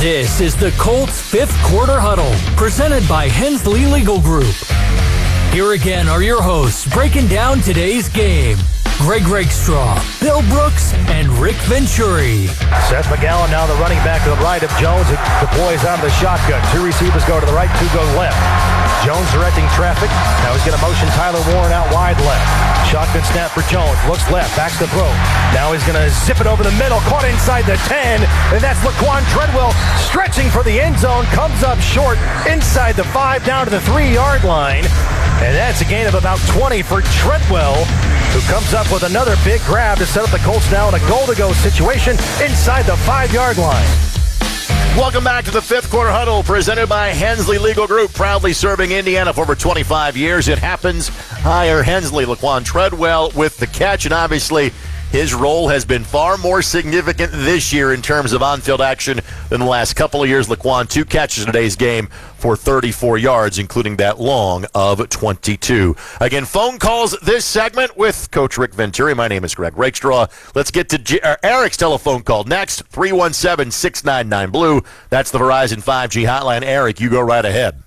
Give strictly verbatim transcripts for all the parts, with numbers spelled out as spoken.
This is the Colts Fifth Quarter Huddle, presented by Hensley Legal Group. Here again are your hosts breaking down today's game. Greg Rakestraw, Bill Brooks, and Rick Venturi. Seth McGowan now the running back to the right of Jones. It deploys out of the shotgun. Two receivers go to the right, two go left. Jones directing traffic. Now he's going to motion Tyler Warren out wide left. Shotgun snap for Jones. Looks left, back to throw. Now he's going to zip it over the middle. Caught inside the ten. And that's Laquan Treadwell stretching for the end zone. Comes up short inside the five down to the three-yard line. And that's a gain of about twenty for Treadwell, who comes up with another big grab to set up the Colts now in a goal-to-go situation inside the five-yard line. Welcome back to the Fifth Quarter Huddle, presented by Hensley Legal Group, proudly serving Indiana for over twenty-five years. It happens. Hire Hensley. Laquan Treadwell with the catch, and obviously his role has been far more significant this year in terms of on-field action than the last couple of years. Laquan, two catches in today's game for thirty-four yards, including that long of twenty-two. Again, phone calls this segment with Coach Rick Venturi. My name is Greg Rakestraw. Let's get to G- uh, Eric's telephone call next, three one seven, six nine nine, blue. That's the Verizon five G hotline. Eric, you go right ahead.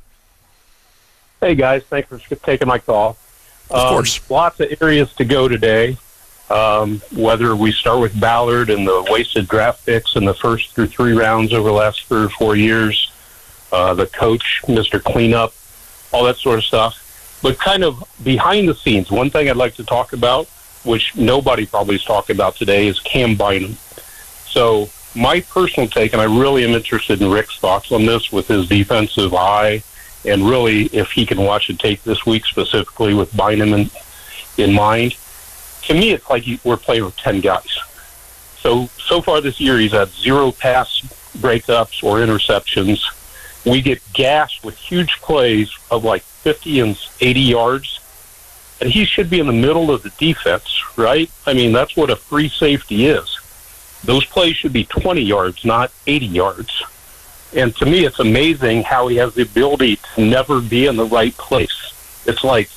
Hey, guys. Thanks for taking my call. Of um, course. Lots of areas to go today. Um, whether we start with Ballard and the wasted draft picks in the first through three rounds over the last three or four years, uh, the coach, Mister Cleanup, all that sort of stuff. But kind of behind the scenes, one thing I'd like to talk about, which nobody probably is talking about today, is Cam Bynum. So my personal take, and I really am interested in Rick's thoughts on this with his defensive eye, and really if he can watch the tape this week specifically with Bynum in, in mind. To me, it's like we're playing with ten guys. So, so far this year, he's had zero pass breakups or interceptions. We get gashed with huge plays of like fifty and eighty yards, and he should be in the middle of the defense, right? I mean, that's what a free safety is. Those plays should be twenty yards, not eighty yards. And to me, it's amazing how he has the ability to never be in the right place. It's like,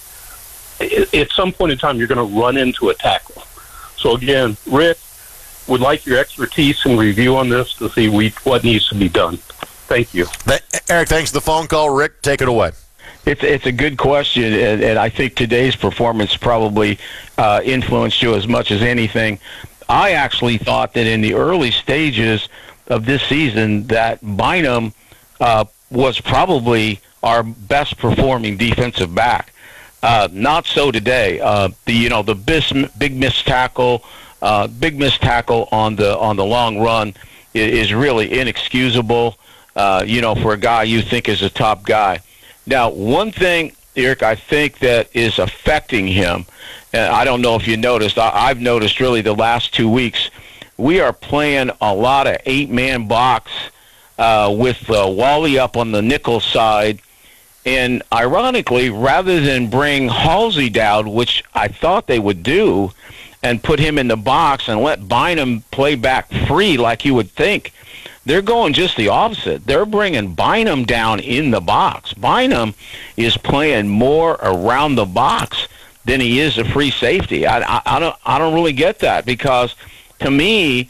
at some point in time, you're going to run into a tackle. So, again, Rick, would like your expertise and review on this to see we, what needs to be done. Thank you. Eric, thanks for the phone call. Rick, take it away. It's it's a good question, and, and I think today's performance probably uh, influenced you as much as anything. I actually thought that in the early stages of this season that Bynum uh, was probably our best performing defensive back. Uh, not so today. Uh, the you know the bis, big missed tackle, uh, big missed tackle on the on the long run is, is really inexcusable. Uh, you know, for a guy you think is a top guy. Now, one thing, Eric, I think that is affecting him, and I don't know if you noticed. I, I've noticed really the last two weeks, we are playing a lot of eight-man box uh, with uh, Wally up on the nickel side. And ironically, rather than bring Halsey down, which I thought they would do, and put him in the box and let Bynum play back free like you would think, they're going just the opposite. They're bringing Bynum down in the box. Bynum is playing more around the box than he is a free safety. I, I, I don't I don't really get that, because to me,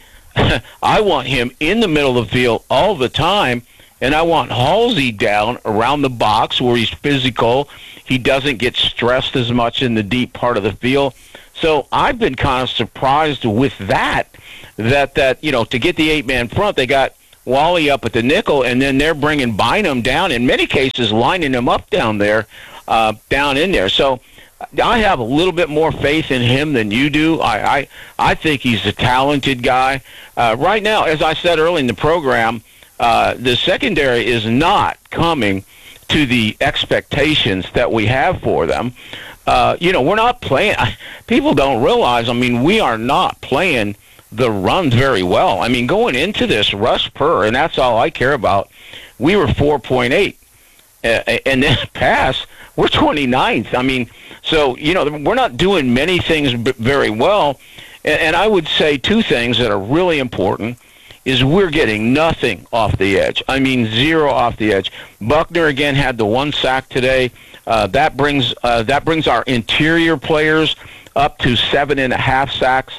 I want him in the middle of the field all the time. And I want Halsey down around the box where he's physical. He doesn't get stressed as much in the deep part of the field. So I've been kind of surprised with that, that, that you know, to get the eight-man front, they got Wally up at the nickel, and then they're bringing Bynum down, in many cases lining him up down there, uh, down in there. So I have a little bit more faith in him than you do. I, I, I think he's a talented guy. Uh, right now, as I said early in the program, Uh, the secondary is not coming to the expectations that we have for them. Uh, you know, we're not playing. People don't realize, I mean, we are not playing the runs very well. I mean, going into this, rush per, and that's all I care about, we were four point eight. Uh, and then pass, we're twenty-ninth. I mean, so, you know, we're not doing many things b- very well. And, and I would say two things that are really important is we're getting nothing off the edge. I mean, zero off the edge. Buckner, again, had the one sack today. Uh, that brings uh, that brings our interior players up to seven and a half sacks.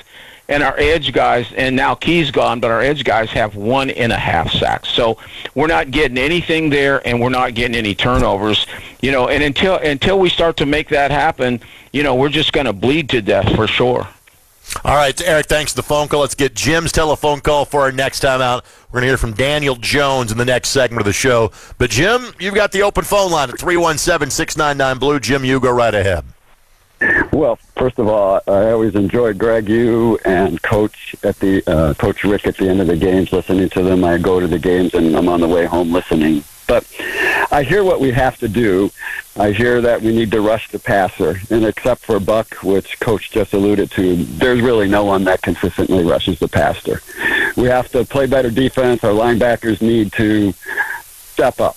and our edge guys, and now Key's gone, but our edge guys have one and a half sacks. So we're not getting anything there, and we're not getting any turnovers. You know, and until until we start to make that happen, you know, we're just going to bleed to death for sure. All right, Eric, thanks for the phone call. Let's get Jim's telephone call for our next time out. We're going to hear from Daniel Jones in the next segment of the show. But, Jim, you've got the open phone line at three one seven, six nine nine, blue. Jim, you go right ahead. Well, first of all, I always enjoy Greg, you, and Coach at the uh, Coach Rick at the end of the games, listening to them. I go to the games, and I'm on the way home listening. But I hear what we have to do. I hear that we need to rush the passer. And except for Buck, which Coach just alluded to, there's really no one that consistently rushes the passer. We have to play better defense. Our linebackers need to step up.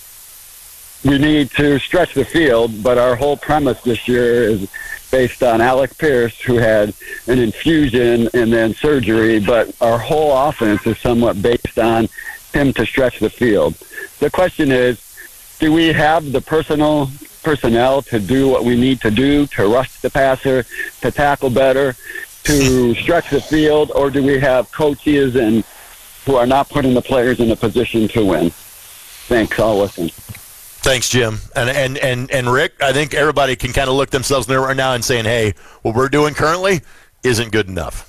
We need to stretch the field, but our whole premise this year is based on Alec Pierce, who had an infusion and then surgery, but our whole offense is somewhat based on him to stretch the field. The question is, do we have the personal personnel to do what we need to do, to rush the passer, to tackle better, to stretch the field, or do we have coaches and who are not putting the players in a position to win? Thanks. I'll listen. Thanks, Jim. And and and, and Rick, I think everybody can kind of look themselves in the mirror right now and saying, hey, what we're doing currently isn't good enough.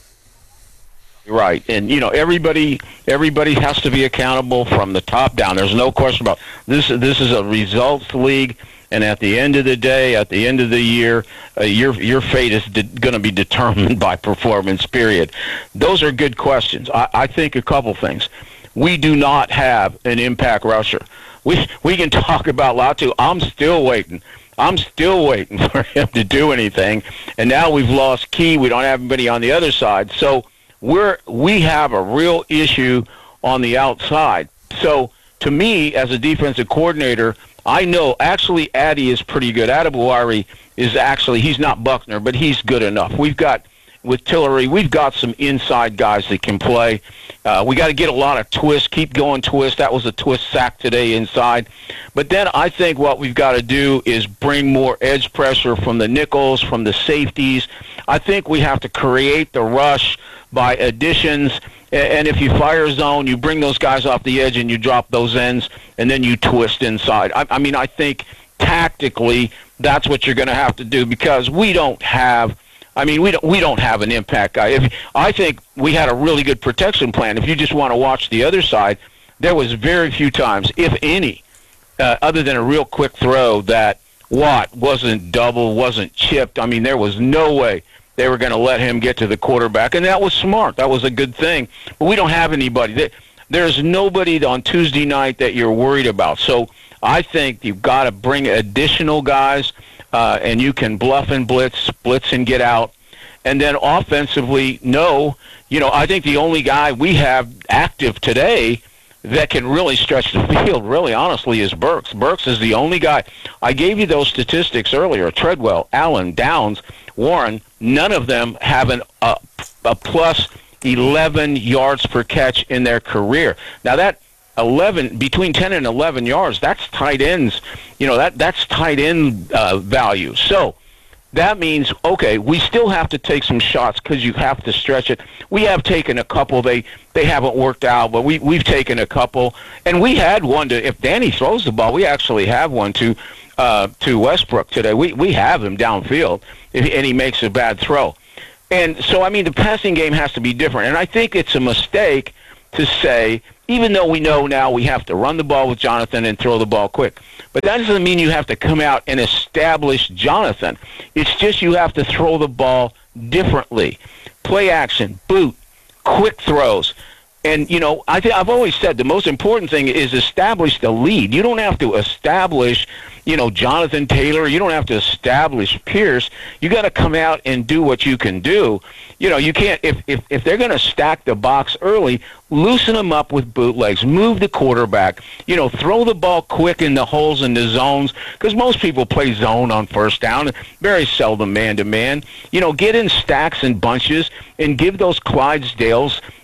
Right, and you know everybody everybody has to be accountable from the top down. There's no question about this. This is a results league, and at the end of the day, at the end of the year, uh, your your fate is de- going to be determined by performance. Period. Those are good questions. I, I think a couple things. We do not have an impact rusher. We we can talk about Latu. I'm still waiting. I'm still waiting for him to do anything. And now we've lost Key. We don't have anybody on the other side. So we're we have a real issue on the outside. So to me, as a defensive coordinator, I know actually Addy is pretty good. Adebawari is actually, he's not Buckner, but he's good enough. We've got, with Tillery, we've got some inside guys that can play. Uh, we got to get a lot of twists, keep going twist. That was a twist sack today inside. But then I think what we've got to do is bring more edge pressure from the nickels, from the safeties. I think we have to create the rush by additions, and if you fire zone, you bring those guys off the edge and you drop those ends, and then you twist inside. I, I mean, I think tactically that's what you're going to have to do, because we don't have I mean, we don't we don't have an impact guy. If, I think we had a really good protection plan. If you just want to watch the other side, there was very few times, if any, uh, other than a real quick throw, that Watt wasn't double, wasn't chipped. I mean, there was no way they were going to let him get to the quarterback, and that was smart. That was a good thing. But we don't have anybody. There's nobody on Tuesday night that you're worried about. So I think you've got to bring additional guys, uh, and you can bluff and blitz, blitz and get out. And then offensively, no. You know, I think the only guy we have active today that can really stretch the field, really honestly, is Burks. Burks is the only guy. I gave you those statistics earlier. Treadwell, Allen, Downs, Warren, none of them have an, uh, a plus eleven yards per catch in their career. Now that eleven, between ten and eleven yards, that's tight ends. You know, that that's tight end uh, value. So that means, okay, we still have to take some shots because you have to stretch it. We have taken a couple. They they haven't worked out, but we, we've taken a couple. And we had one to, if Danny throws the ball, we actually have one to uh, to Westbrook today. We, we have him downfield, if, and he makes a bad throw. And so, I mean, the passing game has to be different. And I think it's a mistake to say, even though we know now we have to run the ball with Jonathan and throw the ball quick. But that doesn't mean you have to come out and establish Jonathan. It's just you have to throw the ball differently. Play action, boot, quick throws. And, you know, I th- I've always said the most important thing is establish the lead. You don't have to establish, you know, Jonathan Taylor. You don't have to establish Pierce. You got to come out and do what you can do. You know, you can't, if, if, if they're going to stack the box early, loosen them up with bootlegs, move the quarterback, you know, throw the ball quick in the holes in the zones, because most people play zone on first down, very seldom man-to-man. You know, get in stacks and bunches and give those Clydesdales,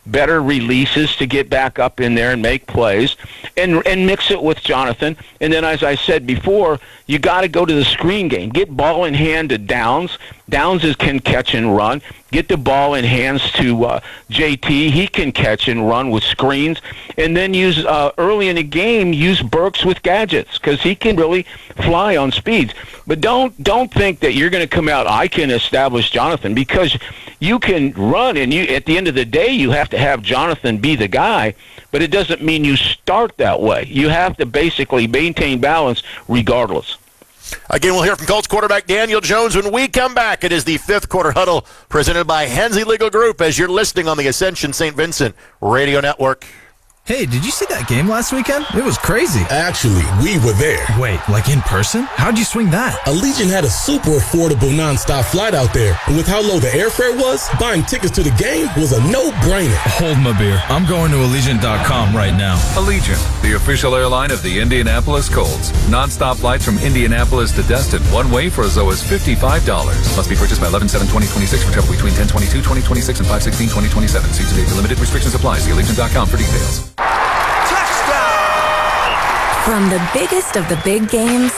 better releases to get back up in there and make plays, and and mix it with Jonathan. And then, as I said before, you got to go to the screen game. Get ball in hand to Downs. Downs is, can catch and run. Get the ball in hands to uh, J T. He can catch and run with screens. And then use, uh, early in the game, use Burks with gadgets, because he can really fly on speeds. But don't don't think that you're going to come out, I can establish Jonathan, because you can run, and you at the end of the day, you have to have Jonathan be the guy, but it doesn't mean you start that way. You have to basically maintain balance regardless. Again, we'll hear from Colts quarterback Daniel Jones when we come back. It is the fifth quarter huddle presented by Hensley Legal Group as you're listening on the Ascension Saint Vincent Radio Network. Hey, did you see that game last weekend? It was crazy. Actually, we were there. Wait, like in person? How'd you swing that? Allegiant had a super affordable nonstop flight out there. And with how low the airfare was, buying tickets to the game was a no-brainer. Hold my beer. I'm going to Allegiant dot com right now. Allegiant, the official airline of the Indianapolis Colts. Nonstop flights from Indianapolis to Destin, one way for as low as fifty-five dollars. Must be purchased by eleven seven twenty twenty-six for travel between ten twenty-two twenty twenty-six and five sixteen twenty twenty-seven. See today for limited restrictions apply. See Allegiant dot com for details. From the biggest of the big games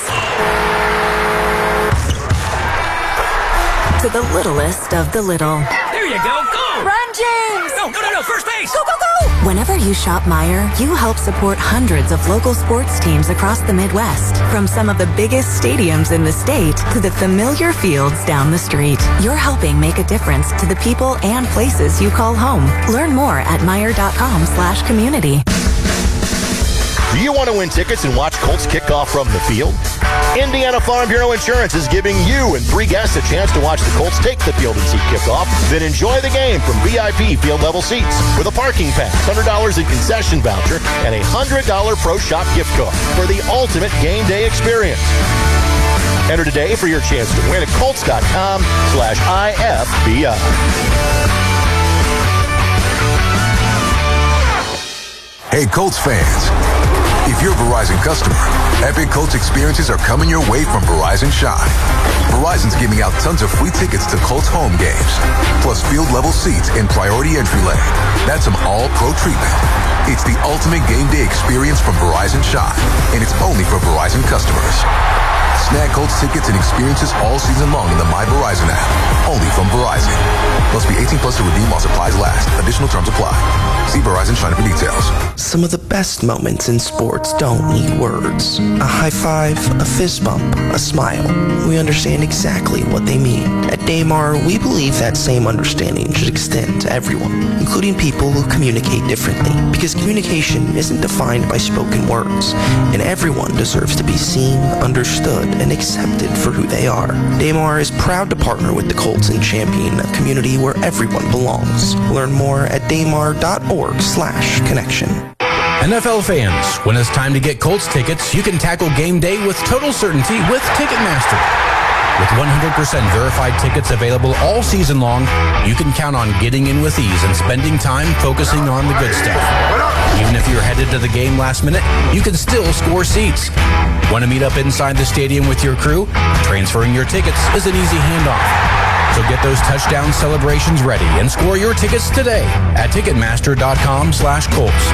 to the littlest of the little. There you go. Go! Run, James! No, no, no, no. First base. Go, go, go! Whenever you shop Meijer, you help support hundreds of local sports teams across the Midwest. From some of the biggest stadiums in the state to the familiar fields down the street. You're helping make a difference to the people and places you call home. Learn more at Meijer dot com slash community. Do you want to win tickets and watch Colts kickoff from the field? Indiana Farm Bureau Insurance is giving you and three guests a chance to watch the Colts take the field and see kickoff, then enjoy the game from V I P field-level seats with a parking pass, one hundred dollars in concession voucher, and a one hundred dollars Pro Shop gift card for the ultimate game day experience. Enter today for your chance to win at Colts dot com slash I F B I. Hey, Colts fans. If you're a Verizon customer, epic Colts experiences are coming your way from Verizon Shine. Verizon's giving out tons of free tickets to Colts home games, plus field-level seats and priority entry lane. That's some all-pro treatment. It's the ultimate game day experience from Verizon Shine, and it's only for Verizon customers. Snag Colts tickets and experiences all season long in the My Verizon app, only from Verizon. Must be eighteen plus to redeem while supplies last. Additional terms apply. See Verizon China for details. Some of the best moments in sports don't need words. A high five, a fist bump, a smile. We understand exactly what they mean. At Daymar, we believe that same understanding should extend to everyone, including people who communicate differently. Because communication isn't defined by spoken words, and everyone deserves to be seen, understood, and accepted for who they are. Daymar is proud to partner with the Colts and champion a community where everyone belongs. Learn more at daymar dot org slash connection. N F L fans, when it's time to get Colts tickets, you can tackle game day with total certainty with Ticketmaster. With one hundred percent verified tickets available all season long, you can count on getting in with ease and spending time focusing on the good stuff. Even if you're headed to the game last minute, you can still score seats. Want to meet up inside the stadium with your crew? Transferring your tickets is an easy handoff. So get those touchdown celebrations ready and score your tickets today at Ticketmaster dot com slash Colts.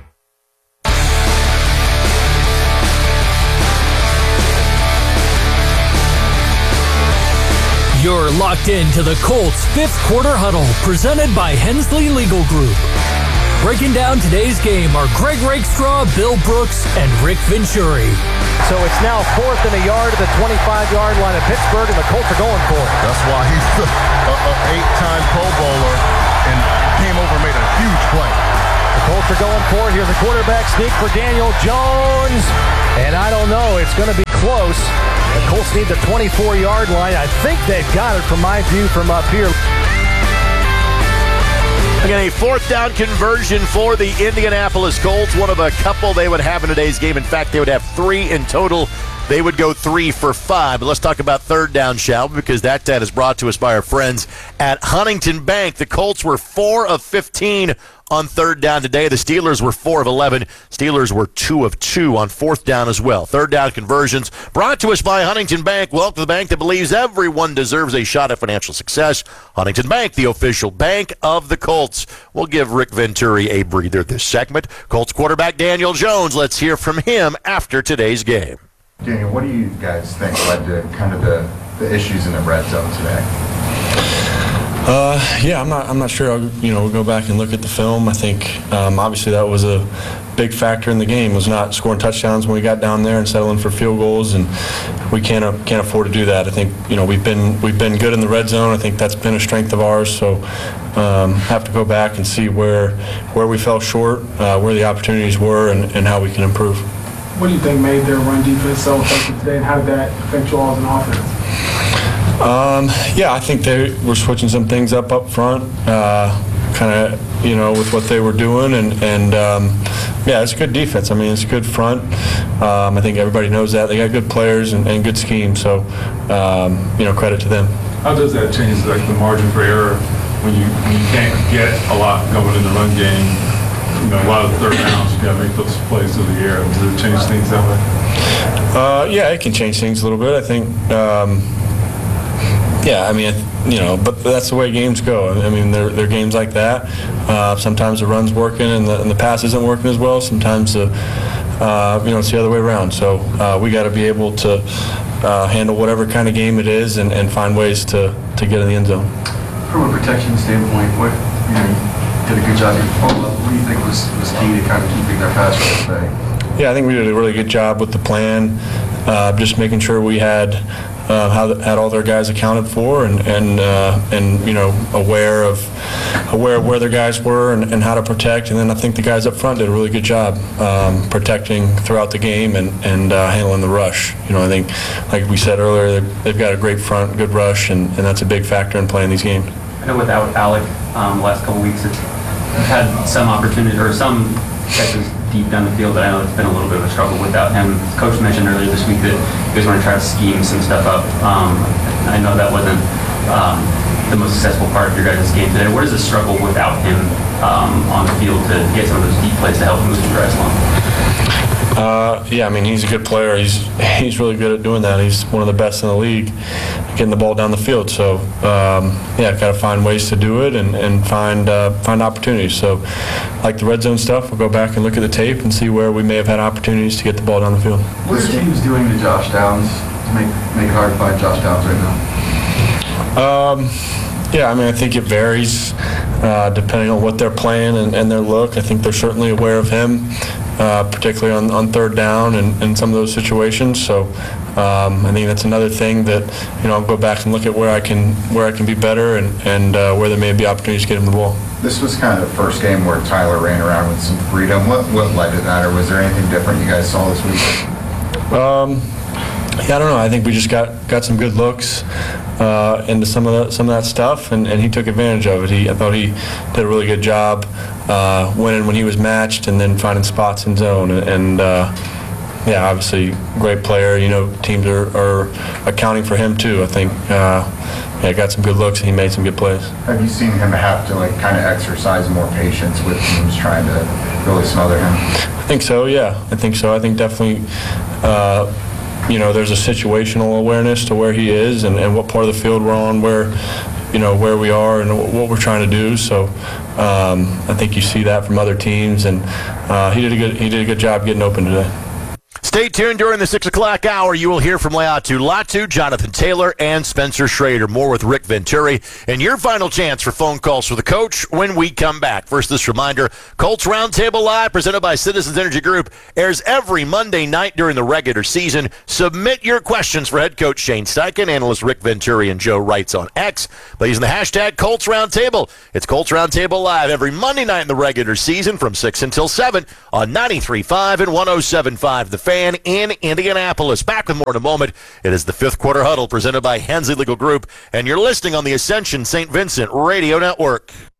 You're locked into the Colts fifth quarter huddle presented by Hensley Legal Group. Breaking down today's game are Greg Rakestraw, Bill Brooks, and Rick Venturi. So it's now fourth and a yard to the twenty-five-yard line of Pittsburgh, and the Colts are going for it. That's why he's an eight-time Pro Bowler and came over and made a huge play. The Colts are going for it. Here's a quarterback sneak for Daniel Jones. And I don't know. It's going to be close. The Colts need the twenty-four-yard line. I think they've got it from my view from up here. Again, a fourth down conversion for the Indianapolis Colts. One of a couple they would have in today's game. In fact, they would have three in total they would go three for five. But let's talk about third down, shall we? Because that stat is brought to us by our friends at Huntington Bank. The Colts were four of fifteen on third down today. The Steelers were four of eleven. Steelers were two of two on fourth down as well. Third down conversions brought to us by Huntington Bank. Welcome to the bank that believes everyone deserves a shot at financial success. Huntington Bank, the official bank of the Colts. We'll give Rick Venturi a breather this segment. Colts quarterback Daniel Jones. Let's hear from him after today's game. Daniel, what do you guys think led to kind of the, the issues in the red zone today? Uh, yeah, I'm not. I'm not sure. I'll, you know, we'll go back and look at the film. I think um, obviously that was a big factor in the game. Was not scoring touchdowns when we got down there and settling for field goals, and we can't uh, can't afford to do that. I think you know we've been we've been good in the red zone. I think that's been a strength of ours. So um, have to go back and see where where we fell short, uh, where the opportunities were, and, and how we can improve. What do you think made their run defense so effective today, and how did that affect you all as an offense? Um, yeah, I think they were switching some things up up front, uh, kind of, you know, with what they were doing, and, and um, yeah, it's a good defense. I mean, it's a good front. Um, I think everybody knows that. They got good players and, and good schemes, so, um, you know, credit to them. How does that change like the margin for error when you, when you can't get a lot going in the run game? You know, a lot of the third downs, you got to make those plays through the air. Does it change things that way? Uh, yeah, it can change things a little bit. I think, um, yeah, I mean, you know, but that's the way games go. I mean, there are games like that. Uh, sometimes the run's working and the, and the pass isn't working as well. Sometimes, the, uh, you know, it's the other way around. So uh, we got to be able to uh, handle whatever kind of game it is and, and find ways to, to get in the end zone. From a protection standpoint, what, you know, you did a good job at follow up. What do you think was, was key to kind of keeping their pass rush today? Yeah, I think we did a really good job with the plan, uh, just making sure we had uh, how, had all their guys accounted for and and uh, and you know aware of aware of where their guys were and, and how to protect. And then I think the guys up front did a really good job um, protecting throughout the game and and uh, handling the rush. You know, I think like we said earlier, they've got a great front, good rush, and, and that's a big factor in playing these games. I know without Alec, um, the last couple of weeks, it's had some opportunity or some catches deep down the field, but I know it's been a little bit of a struggle without him. Coach mentioned earlier this week that you guys want to try to scheme some stuff up. Um, I know that wasn't um, the most successful part of your guys' game today. Where does the struggle without him um, on the field to get some of those deep plays to help move you guys along? Uh, yeah, I mean, he's a good player. He's he's really good at doing that. He's one of the best in the league, getting the ball down the field. So, um, yeah, got to find ways to do it and, and find uh, find opportunities. So, like the red zone stuff, we'll go back and look at the tape and see where we may have had opportunities to get the ball down the field. What are teams doing to Josh Downs to make, make it hard to find Josh Downs right now? Um, yeah, I mean, I think it varies uh, depending on what they're playing and, and their look. I think they're certainly aware of him, uh, particularly on, on third down and, and some of those situations. So um, I think that's another thing that, you know, I'll go back and look at where I can where I can be better and, and uh, where there may be opportunities to get him the ball. This was kind of the first game where Tyler ran around with some freedom. What, what led to that, or was there anything different you guys saw this week? Um, yeah, I don't know. I think we just got, got some good looks uh, into some of that some of that stuff, and, and he took advantage of it. He I thought he did a really good job uh, winning when he was matched, and then finding spots in zone. And, and uh, yeah, obviously great player. You know, teams are, are accounting for him too. I think uh, yeah, got some good looks, and he made some good plays. Have you seen him have to like kind of exercise more patience with teams trying to really smother him? I think so. Yeah, I think so. I think definitely. Uh, You know, there's a situational awareness to where he is and, and what part of the field we're on, where, you know, where we are and what we're trying to do. So um, I think you see that from other teams, and uh, he did a good he did a good job getting open today. Stay tuned during the six o'clock hour. You will hear from Laiatu Latu, Jonathan Taylor, and Spencer Schrader. More with Rick Venturi. And your final chance for phone calls for the coach when we come back. First, this reminder, Colts Roundtable Live, presented by Citizens Energy Group, airs every Monday night during the regular season. Submit your questions for head coach Shane Steichen, analyst Rick Venturi, and Joe Wrights on X by using the hashtag Colts Roundtable. It's Colts Roundtable Live every Monday night in the regular season from six until seven on ninety-three point five and one oh seven point five The Fan in Indianapolis. Back with more in a moment. It is the Fifth Quarter Huddle presented by Hensley Legal Group, and you're listening on the Ascension Saint Vincent Radio Network.